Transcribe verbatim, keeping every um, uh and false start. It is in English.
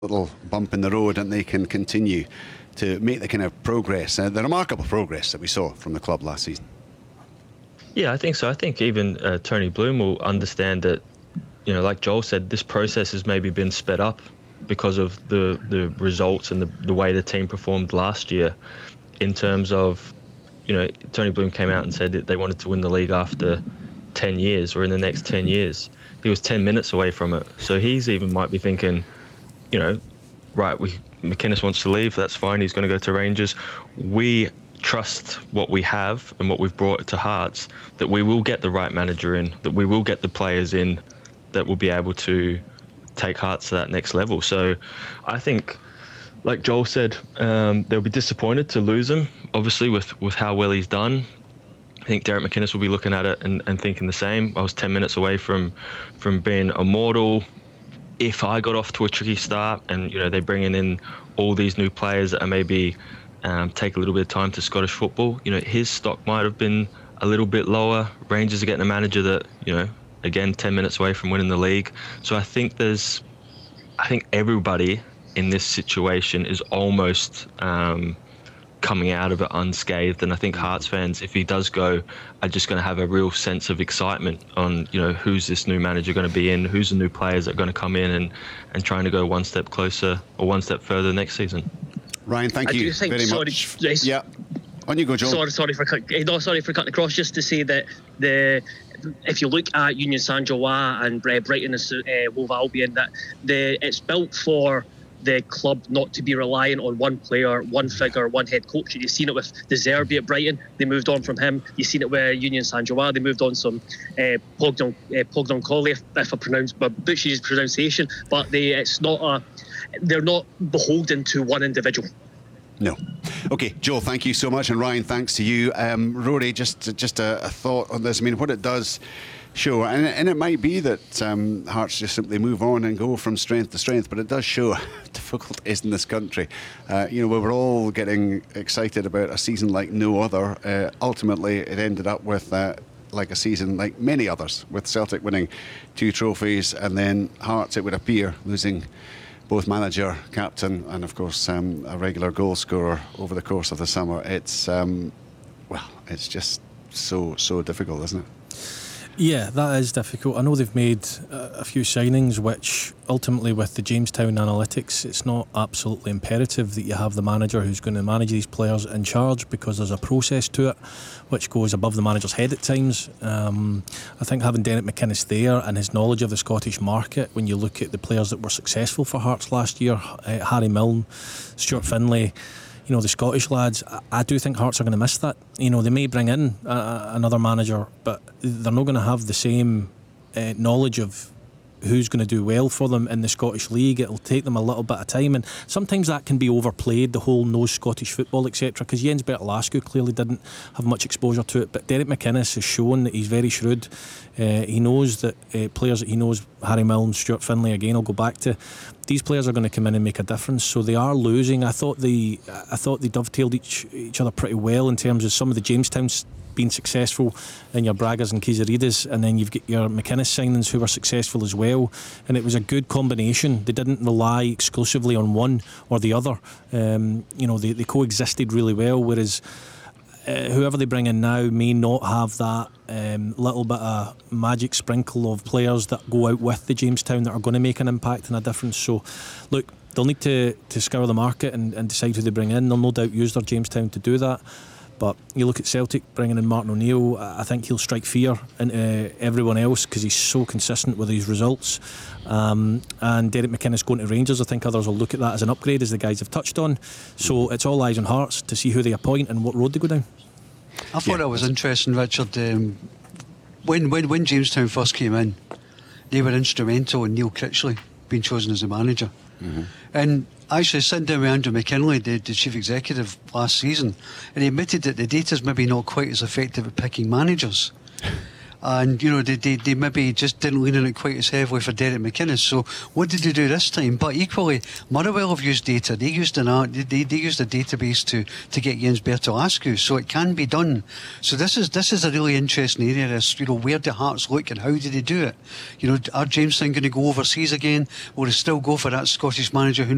little bump in the road and they can continue to make the kind of progress, uh, the remarkable progress that we saw from the club last season. Yeah, I think so. I think even uh, Tony Bloom will understand that, you know, like Joel said, this process has maybe been sped up because of the, the results and the, the way the team performed last year in terms of, you know, Tony Bloom came out and said that they wanted to win the league after ten years or in the next ten years. He was ten minutes away from it. So he's even might be thinking, you know, right, we McInnes wants to leave, that's fine, he's going to go to Rangers. We trust what we have and what we've brought to Hearts, that we will get the right manager in, that we will get the players in that will be able to take Hearts to that next level. So I think, like Joel said, um, they'll be disappointed to lose him, obviously, with, with how well he's done. I think Derek McInnes will be looking at it and, and thinking the same. I was ten minutes away from from being immortal. If I got off to a tricky start and, you know, they're bringing in all these new players that are maybe um, take a little bit of time to Scottish football, you know, his stock might have been a little bit lower. Rangers are getting a manager that, you know, again, ten minutes away from winning the league. So I think there's, I think everybody in this situation is almost um, coming out of it unscathed. And I think Hearts fans, if he does go, are just going to have a real sense of excitement on, you know, who's this new manager going to be in, who's the new players that are going to come in and, and trying to go one step closer or one step further next season. Ryan, thank I you do think, very sorry, much. Yes. Yeah. On you go, Joel. Sorry, sorry for cut, no, sorry for cutting across. Just to say that the if you look at Union Saint-Gilloise and uh, Brighton and uh, Hove Albion, that the it's built for the club not to be relying on one player, one figure, one head coach. You've seen it with De Zerbi at Brighton. They moved on from him. You've seen it with Union Saint-Gilloise. They moved on some uh, Pogdon uh, Pogdon Colley, if, if I pronounce but butcher his pronunciation. But they, it's not a. They're not beholden to one individual. No. Okay, Joel, thank you so much, and Ryan, thanks to you. Um, Rory, just just a, a thought on this. I mean, what it does show, and, and it might be that um, Hearts just simply move on and go from strength to strength, but it does show how difficult it is in this country. Uh, you know, we were all getting excited about a season like no other. Uh, ultimately, it ended up with uh, like a season like many others, with Celtic winning two trophies, and then Hearts, it would appear, losing both manager, captain, and of course um, a regular goal scorer over the course of the summer. It's um, well, it's just so so difficult, isn't it? Yeah, that is difficult. I know they've made uh, a few signings, which ultimately with the Jamestown analytics, it's not absolutely imperative that you have the manager who's going to manage these players in charge, because there's a process to it which goes above the manager's head at times. Um, I think having Derek McInnes there and his knowledge of the Scottish market, when you look at the players that were successful for Hearts last year, uh, Harry Milne, Stuart Finlay, you know, the Scottish lads, I, I do think Hearts are going to miss that. You know, they may bring in uh, another manager, but they're not going to have the same uh, knowledge of who's going to do well for them in the Scottish League. It'll take them a little bit of time, and sometimes that can be overplayed, the whole knows Scottish football, et cetera, because Jens Bertolascu clearly didn't have much exposure to it, but Derek McInnes has shown that he's very shrewd. Uh, he knows that uh, players that he knows, Harry Milne, Stuart Finlay, again I'll go back to, these players are going to come in and make a difference. So they are losing. I thought they I thought they dovetailed each each other pretty well in terms of some of the Jamestowns being successful in your Bragas and Kizarides, and then you've got your McInnes signings who were successful as well, and it was a good combination. They didn't rely exclusively on one or the other. Um, you know, they, they coexisted really well, whereas uh, whoever they bring in now may not have that um, little bit of magic sprinkle of players that go out with the Jamestown that are going to make an impact and a difference. So look, they'll need to, to scour the market and, and decide who they bring in. They'll no doubt use their Jamestown to do that. But you look at Celtic bringing in Martin O'Neill, I think he'll strike fear into everyone else because he's so consistent with his results. Um, and Derek McInnes going to Rangers, I think others will look at that as an upgrade, as the guys have touched on. So it's all eyes on Hearts to see who they appoint and what road they go down. I thought yeah. that was interesting, Richard. Um, when, when, when Jamestown first came in, they were instrumental in Neil Critchley being chosen as the manager. Mm-hmm. And actually sitting down with Andrew McKinley, the, the chief executive, last season, and he admitted that the data's maybe not quite as effective at picking managers. And, you know, they, they, they maybe just didn't lean on it quite as heavily for Derek McInnes. So what did they do this time? But equally, Motherwell have used data. They used an art, they, they used a database to, to get Jens Bertolascu. So it can be done. So this is this is a really interesting area. This, you know, where do Hearts look and how do they do it? You know, are Jamestown going to go overseas again? Or will they still go for that Scottish manager who